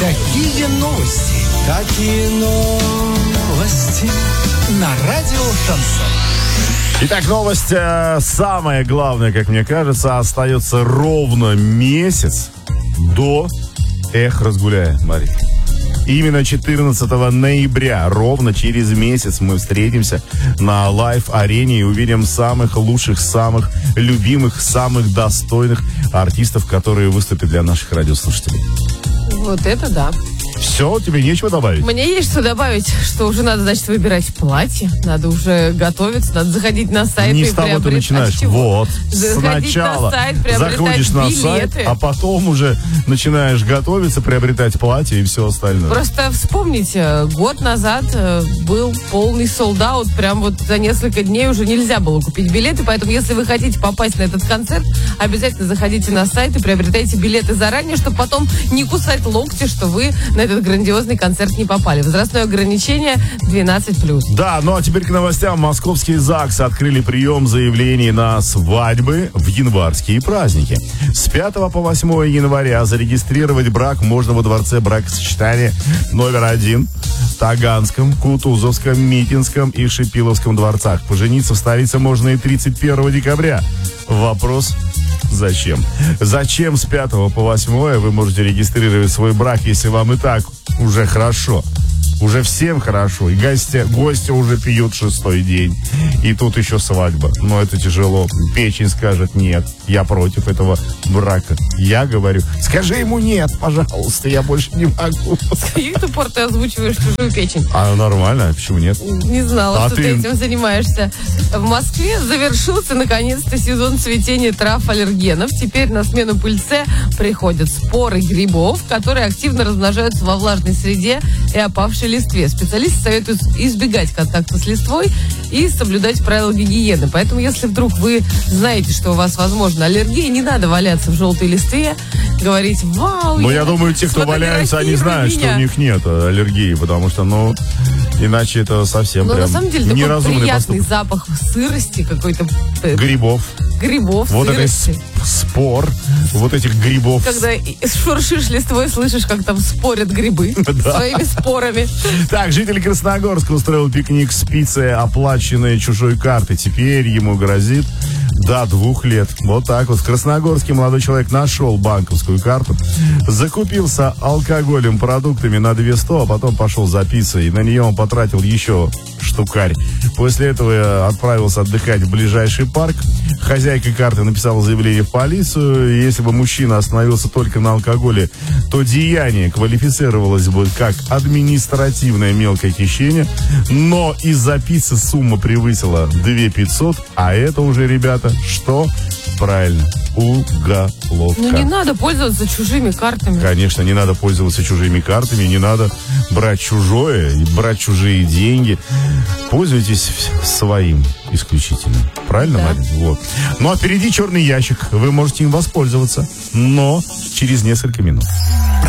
Какие новости? Какие новости? На радио Шансон. Итак, новость самая главная, как мне кажется, остается ровно месяц до «Эх, разгуляй», Мария. Именно 14 ноября, ровно через месяц, мы встретимся на лайв-арене и увидим самых лучших, самых любимых, самых достойных артистов, которые выступят для наших радиослушателей. Вот это да. Все, тебе нечего добавить? Мне есть что добавить, что уже надо, значит, выбирать платье, надо уже готовиться, надо заходить на сайт Не и с того приобретать. ты начинаешь. Вот, сначала на сайт, заходишь на билеты. сайт, а потом уже начинаешь готовиться, приобретать платье и все остальное. Просто вспомните, год назад был полный солд-аут, прям вот за несколько дней уже нельзя было купить билеты, поэтому если вы хотите попасть на этот концерт, обязательно заходите на сайт и приобретайте билеты заранее, чтобы потом не кусать локти, что вы на этот грандиозный концерт не попали. Возрастное ограничение 12+. Да, ну а теперь к новостям. Московские ЗАГСы открыли прием заявлений на свадьбы в январские праздники. С 5 по 8 января зарегистрировать брак можно во дворце бракосочетания номер 1, Таганском, Кутузовском, Митинском и Шипиловском дворцах. Пожениться в столице можно и 31 декабря. Вопрос: зачем? Зачем с 5 по 8 вы можете регистрировать свой брак, если вам и так уже хорошо? Уже всем хорошо. И гости уже пьют 6-й день. И тут еще свадьба. Но это тяжело. Печень скажет: нет, я против этого брака. Я говорю: скажи ему нет, пожалуйста, я больше не могу. С каких пор ты озвучиваешь чужую печень? А нормально, почему нет? Не знала, что ты этим занимаешься. В Москве завершился наконец-то сезон цветения трав аллергенов. Теперь на смену пыльце приходят споры грибов, которые активно размножаются во влажной среде и опавшей листве. Специалисты советуют избегать контакта с листвой и соблюдать правила гигиены. Поэтому, если вдруг вы знаете, что у вас, возможно, аллергия, не надо валяться в желтой листве, говорить: вау. Но я думаю, те, кто валяются, они знают, что у них нет аллергии, потому что, иначе это совсем прям на самом деле неразумный такой приятный поступок. запах сырости какой-то. Грибов, вот сырости. Это спор, вот этих грибов. Когда шуршишь листвой, слышишь, как там спорят грибы своими спорами. Так, житель Красногорска устроил пикник с пиццей, оплаченной чужой картой. Теперь ему грозит до 2 лет. Вот так вот. В Красногорске молодой человек нашел банковскую карту, закупился алкоголем, продуктами на 200, а потом пошел за пиццей. И на нее он потратил еще штукарь. После этого отправился отдыхать в ближайший парк. Хозяйка карты написала заявление в полицию. Если бы мужчина остановился только на алкоголе, то деяние квалифицировалось бы как административное мелкое хищение. Но из-за пиццы сумма превысила 2500, а это уже, ребята, что? Правильно, уголовка. Не надо пользоваться чужими картами. Конечно, не надо пользоваться чужими картами, не надо брать чужое, брать чужие деньги. Пользуйтесь своим исключительно. Правильно, да. Марина? Вот. Ну а впереди черный ящик. Вы можете им воспользоваться, но через несколько минут.